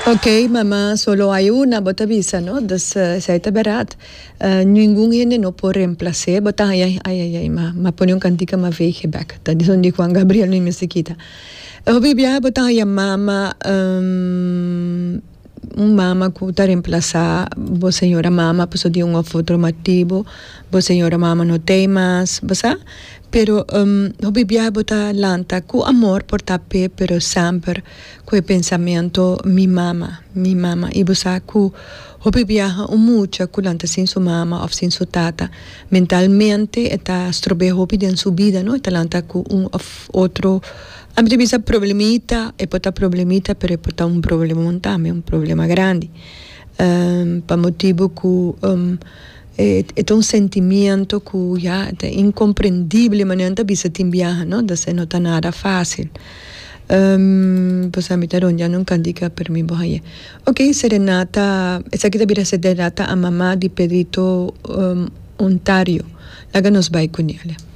Ok, mamá, solo hay una, bota visa, ¿no? Entonces, se está berat. Ningún gente no puede reemplazar. Bota, ay, ma pone un cantica ma veje back. Tadi son di Juan Gabriel ni me se quita. Bibia, bota, ay, mama, mama que está reemplazar, vos señora mama, pues de un otro motivo, vos señora mama no tem más, ¿verdad? Pero bibia bota lanta con amor por tape, pero siempre con el pensamiento mi mama, y vos que bibia mucho con lanta sin su mama o sin su tata, mentalmente está strobe hopi en su vida, ¿no? Está lanta con un otro. A mí bisa problemita, e pota problemita, pero e pota un problema montame, un problema grande. Pa motivo que è un sentimento que ya è incomprendible, ma non bisa timbiaja, no? Da se non è nada fácil. Pues a mí taron ya no candica per mi bohaye. Ok, serenata, esa que te serenata a mamá di Pedrito Ontario. La que nos va con ella.